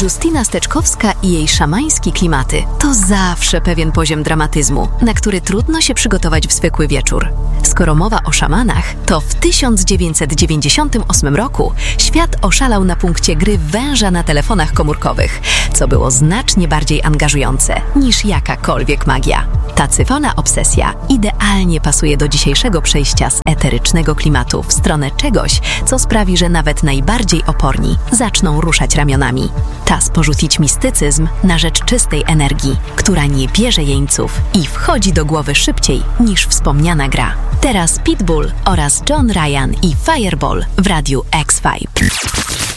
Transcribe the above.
Justyna Steczkowska i jej szamańskie klimaty to zawsze pewien poziom dramatyzmu, na który trudno się przygotować w zwykły wieczór. Skoro mowa o szamanach, to w 1998 roku świat oszalał na punkcie gry węża na telefonach komórkowych, co było znacznie bardziej angażujące niż jakakolwiek magia. Ta cyfona obsesja idealnie pasuje do dzisiejszego przejścia z eterycznego klimatu w stronę czegoś, co sprawi, że nawet najbardziej oporni zaczną ruszać ramionami. Czas porzucić mistycyzm na rzecz czystej energii, która nie bierze jeńców i wchodzi do głowy szybciej niż wspomniana gra. Teraz Pitbull oraz John Ryan i Fireball w Radiu X-Vibe.